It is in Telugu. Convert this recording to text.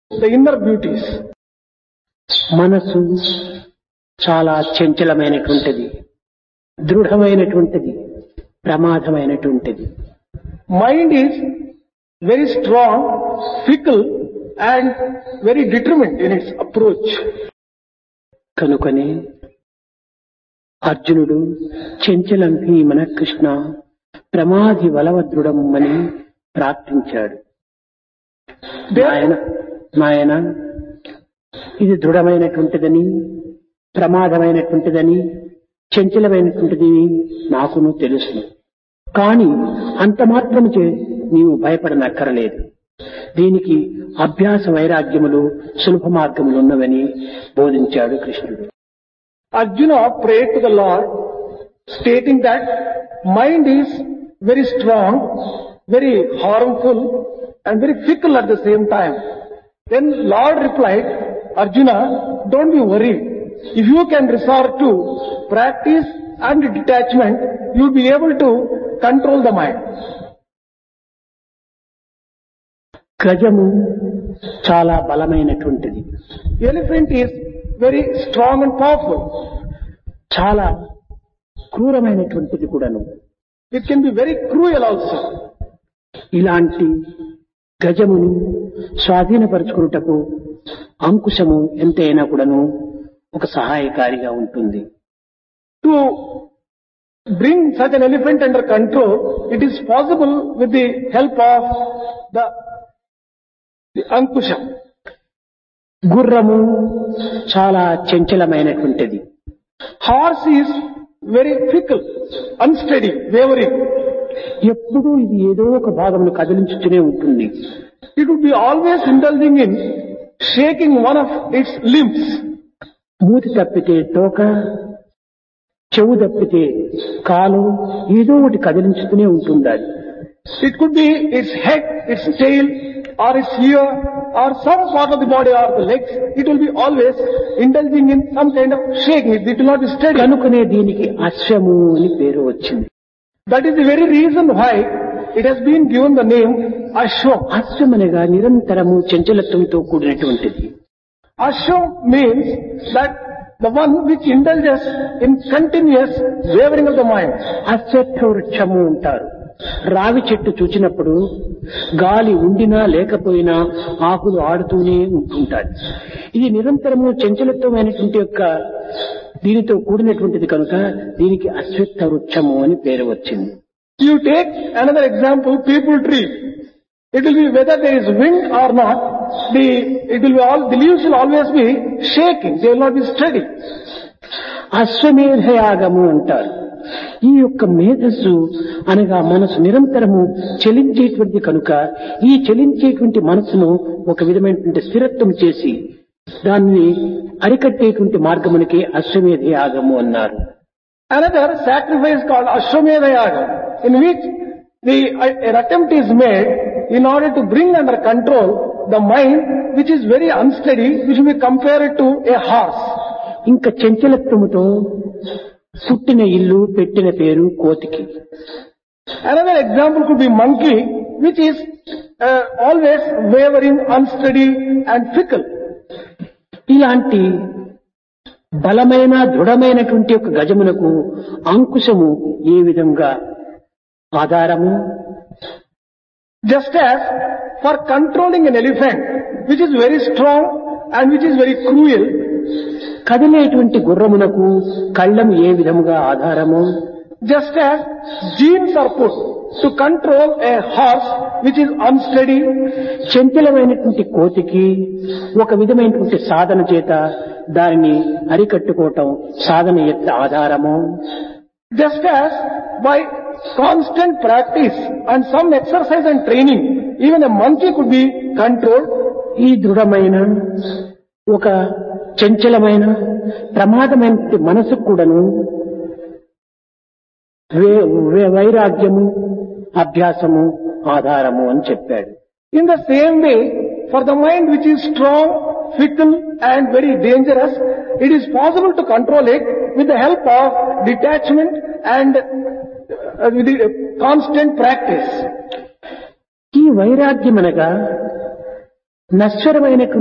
the inner beauties. మనసు చాలా చంచలమైనటువంటిది, దృఢమైనటువంటిది, ప్రమాదమైనటువంటిది. Mind is very strong, fickle and very determined in its approach. కనుకనే అర్జునుడు చంచలం హి మన కృష్ణ ప్రమాది బలవదృఢం అని ప్రార్థించాడు. నాయన ఇది దృఢమైనటువంటిదని, ప్రమాదమైనటువంటిదని, చంచలమైనటువంటిది నాకును తెలుసు. కానీ అంత మాత్రముచే నీవు భయపడనక్కరలేదు. దీనికి అభ్యాస వైరాగ్యములు సులభ మార్గములు ఉన్నవని బోధించాడు కృష్ణుడు. Arjuna prayed to the Lord stating that mind is very strong, very harmful and very fickle at the same time. Then Lord replied, Arjuna, don't be worried. If you can resort to practice and detachment, you will be able to control the mind. గజము చాలా బలమైనటువంటిది. Elephant is very strong and powerful. చాలా క్రూరమైనటువంటిది కూడాను. It can be very cruel also. ఇలాంటి గజమును స్వాధీనపరుచుకున్నటకు అంకుశము ఎంతైనా కూడాను ఒక సహాయకారిగా ఉంటుంది. To bring such an elephant under control, it is possible with the help of the ankusha. గుర్రము చాలా చంచలమైనటువంటిది. Horse is very fickle, unsteady, wavering. ఎప్పుడూ ఇది ఏదో ఒక భాగమును కదిలించుతూనే ఉంటుంది. It would be always indulging in shaking one of its limbs. మూతి తప్పితే తోక, చెవు తప్పితే కాలు, ఏదో ఒకటి కదిలించుతూనే ఉంటుంది. It could be its head, its tail, or its ear, or some part of the body or the legs. It will be always indulging in some kind of shaking. It will not be steady. కనుకనే దీనికి అశ్వము అని పేరు వచ్చింది. That is the very reason why it has been given the name Ashwa. అశ్వం అనగా నిరంతరము చంచలత్వంతో కూడినటువంటిది. Ashwa means that the one which indulges in continuous wavering of the mind. అశ్వత్థ వృక్షము అంటారు. రావి చెట్టు చూచినప్పుడు గాలి ఉండినా లేకపోయినా ఆకులు ఆడుతూనే ఉంటుంటాయి. ఇది నిరంతరము చంచలత్వమైనటువంటి యొక్క దీనితో కూడినటువంటిది కనుక దీనికి అశ్వత్థ వృక్షము అని పేరు వచ్చింది. You take another example, people tree. It will be whether there is wind or not, the leaves will always be shaking. They will not be steady. అశ్వమేధయాగము అంటారు. ఈ యొక్క మేధస్సు అనగా మనసు నిరంతరము చలించేటువంటి కనుక ఈ చలించేటువంటి మనసును ఒక విధమైనటువంటి స్థిరత్వం చేసి దాన్ని అరికట్టేటువంటి మార్గమునికి అశ్వమేధ యాగము అన్నారు. Another sacrifice called Ashwamedha Yaga, in which an attempt is made in order to bring under control the mind which is very unsteady, which we compare it to a horse. ఇంకా చంచలత్వముతో పుట్టిన ఇల్లు పెట్టిన పేరు కోతికి. Another example could be monkey, which is always wavering, unsteady and fickle. ఇలాంటి బలమైన దృఢమైనటువంటి ఒక గజమునకు అంకుశము ఏ విధంగా ఆధారము, just as for controlling an elephant which is very strong and which is very cruel, కదిలేటువంటి గుర్రమునకు కళ్ళం ఏ విధముగా ఆధారము, just as genes are put to control a horse which is unsteady, చంచలమైనటువంటి కోతికి ఒక విధమైనటువంటి సాధన చేత దానిని అరికట్టుకోవటం సాధన యొక్క ఆధారము, just as by constant practice and some exercise and training, even a monkey could be controlled. ఈ దృఢమైన ఒక చంచలమైన ప్రమాదమైన మనసుకు కూడాను వైరాగ్యము అభ్యాసము ఆధారము అని చెప్పాడు. In the same way, for the mind which is strong, fickle and very dangerous, it is possible to control it with the help of detachment and with the constant practice. ఈ వైరాగ్యం అనగా నశ్వరమైన